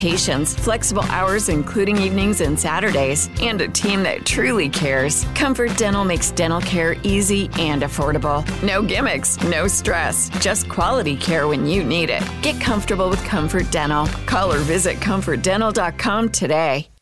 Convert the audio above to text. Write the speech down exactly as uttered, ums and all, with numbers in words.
Patience, flexible hours including evenings and Saturdays, and a team that truly cares. Comfort Dental makes dental care easy and affordable. No gimmicks, no stress, just quality care when you need it. Get comfortable with Comfort Dental. Call or visit comfort dental dot com today.